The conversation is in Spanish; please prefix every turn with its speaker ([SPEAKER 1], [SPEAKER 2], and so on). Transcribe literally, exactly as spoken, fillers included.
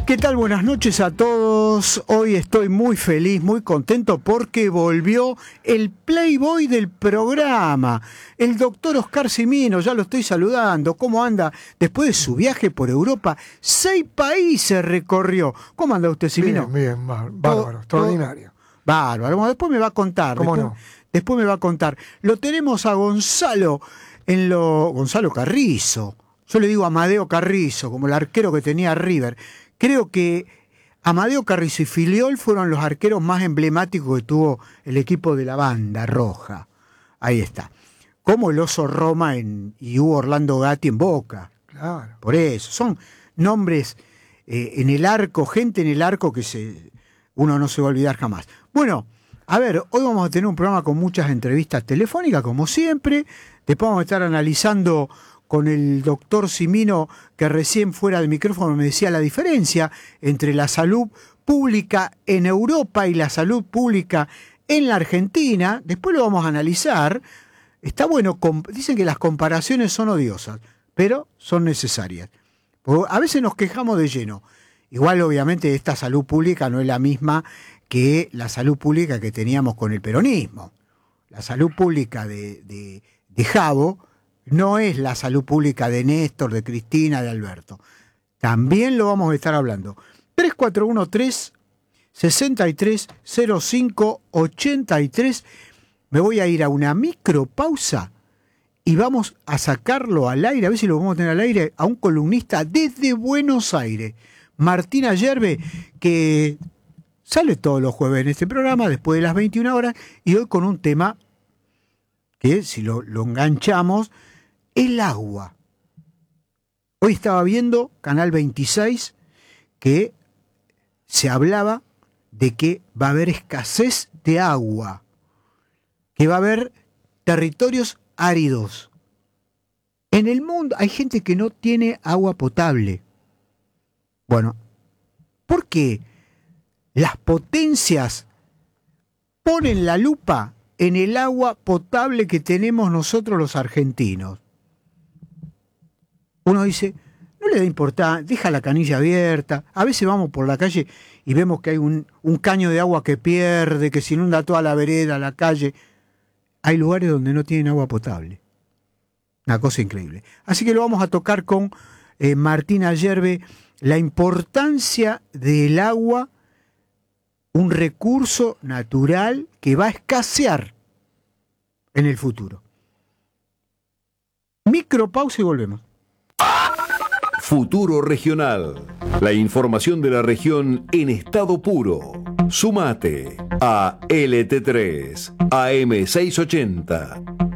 [SPEAKER 1] ¿Qué tal? Buenas noches a todos. Hoy estoy muy feliz, muy contento porque volvió el Playboy del programa, el doctor Oscar Cimino. Ya lo estoy saludando. ¿Cómo anda? Después de su viaje por Europa, seis países recorrió. ¿Cómo anda usted, Cimino?
[SPEAKER 2] Bien, bien, bárbaro, extraordinario.
[SPEAKER 1] Bárbaro. Bueno, después me va a contar.
[SPEAKER 2] ¿Cómo
[SPEAKER 1] después,
[SPEAKER 2] no?
[SPEAKER 1] Después me va a contar. Lo tenemos a Gonzalo, en lo Gonzalo Carrizo. Yo le digo Amadeo Carrizo, como el arquero que tenía River. Creo que Amadeo Carrizo y Filiol fueron los arqueros más emblemáticos que tuvo el equipo de la banda roja. Ahí está. Como el Oso Roma en, y Hugo Orlando Gatti en Boca.
[SPEAKER 2] Claro.
[SPEAKER 1] Por eso. Son nombres eh, en el arco, gente en el arco que se, uno no se va a olvidar jamás. Bueno, a ver, hoy vamos a tener un programa con muchas entrevistas telefónicas, como siempre. Después vamos a estar analizando con el doctor Cimino, que recién fuera del micrófono me decía la diferencia entre la salud pública en Europa y la salud pública en la Argentina. Después lo vamos a analizar. Está bueno, dicen que las comparaciones son odiosas, pero son necesarias. Porque a veces nos quejamos de lleno. Igual, obviamente, esta salud pública no es la misma que la salud pública que teníamos con el peronismo. La salud pública de, de, de Jabo no es la salud pública de Néstor, de Cristina, de Alberto. También lo vamos a estar hablando. tres cuatro uno tres, seis tres cero cinco, ocho tres. Me voy a ir a una micropausa y vamos a sacarlo al aire, a ver si lo vamos a tener al aire, a un columnista desde Buenos Aires, Martina Yerbe, que sale todos los jueves en este programa, después de las veintiuna horas, y hoy con un tema que, si lo, lo enganchamos, el agua. Hoy estaba viendo Canal veintiséis que se hablaba de que va a haber escasez de agua, que va a haber territorios áridos. En el mundo hay gente que no tiene agua potable. Bueno, ¿por qué las potencias ponen la lupa en el agua potable que tenemos nosotros los argentinos? Uno dice, no le da importancia, deja la canilla abierta. A veces vamos por la calle y vemos que hay un, un caño de agua que pierde, que se inunda toda la vereda, la calle. Hay lugares donde no tienen agua potable. Una cosa increíble. Así que lo vamos a tocar con eh, Martina Yerbe, la importancia del agua, un recurso natural que va a escasear en el futuro. Micropausa y volvemos.
[SPEAKER 3] Futuro Regional. La información de la región en estado puro. Sumate a L T tres, A M seiscientos ochenta.